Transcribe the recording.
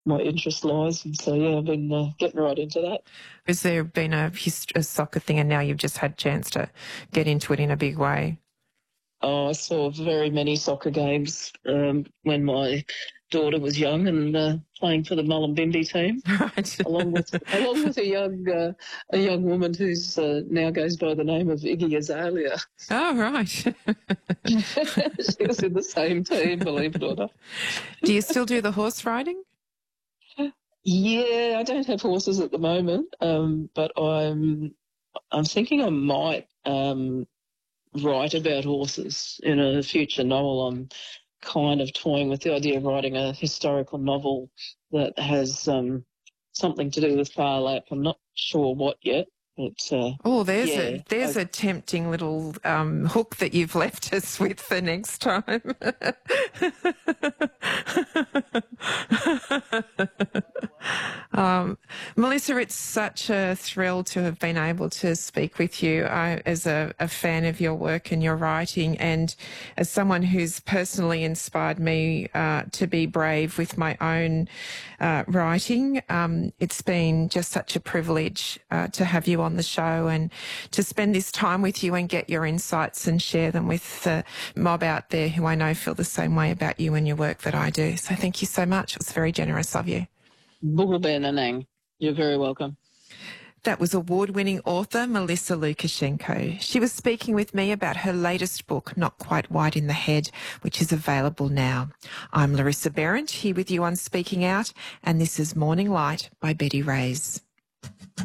my interest lies. And so, yeah, I've been getting right into that. Has there been a soccer thing and now you've just had a chance to get into it in a big way? Oh, I saw very many soccer games when my daughter was young and playing for the Mullumbimby team, Right. along with a young woman who's now goes by the name of Iggy Azalea. Oh, right. She was in the same team, believe it or not. Do you still do the horse riding? Yeah, I don't have horses at the moment, but I'm thinking I might write about horses in a future novel. I'm kind of toying with the idea of writing a historical novel that has something to do with Phar Lap. I'm not sure what yet, but Oh, there's yeah. a tempting little hook that you've left us with for next time. Melissa, it's such a thrill to have been able to speak with you as a fan of your work and your writing, and as someone who's personally inspired me to be brave with my own writing. It's been just such a privilege to have you on the show and to spend this time with you and get your insights and share them with the mob out there who I know feel the same way about you and your work that I do. So thank you so much. It was very generous of you. Bugabenanang. You're very welcome. That was award-winning author Melissa Lukashenko. She was speaking with me about her latest book, Not Quite White in the Head, which is available now. I'm Larissa Behrendt, here with you on Speaking Out, and this is Morning Light by Betty Reyes.